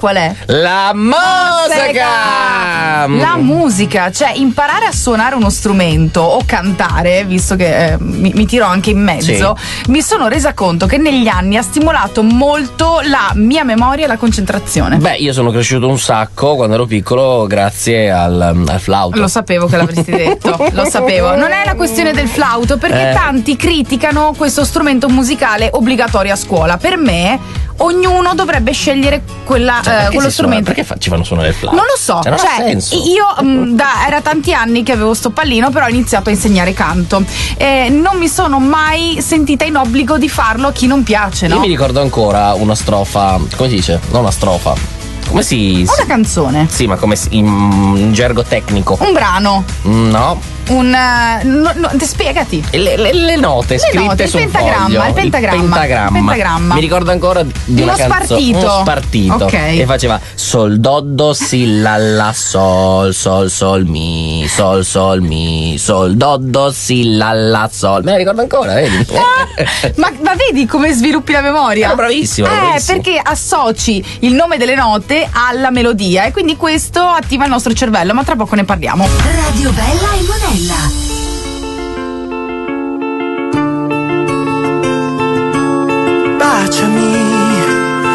qual è? La musica! La musica, cioè imparare a suonare uno strumento o cantare, visto che mi tiro anche in mezzo, mi sono resa conto che negli anni ha stimolato molto la mia memoria e la concentrazione. Beh, io sono cresciuto un sacco quando ero piccolo grazie al flauto. Lo sapevo che l'avresti detto, lo sapevo. Non è la questione del flauto, perché tanti criticano questo strumento musicale obbligatorio a scuola. Per me ognuno dovrebbe scegliere quello strumento. Perché ci fanno suonare il flauto? Non lo so, non ha senso. Io era tanti anni che avevo sto pallino, però ho iniziato a insegnare canto. Non mi sono mai sentita in obbligo di farlo a chi non piace, no? Io mi ricordo ancora una strofa, come si dice? Non una strofa. Come si. Una canzone. Sì, ma come in gergo tecnico. Un brano. No. Spiegati. Le note scritte sul foglio. Il pentagramma. Mi ricordo ancora di una canzone. Uno spartito. Okay. E faceva sol do si la sol sol mi sol mi sol do si la sol. Me la ricordo ancora, vedi? Ma vedi come sviluppi la memoria? Ero bravissimo. Perché associ il nome delle note alla melodia e quindi questo attiva il nostro cervello, ma tra poco ne parliamo. Radio Bella e Monella.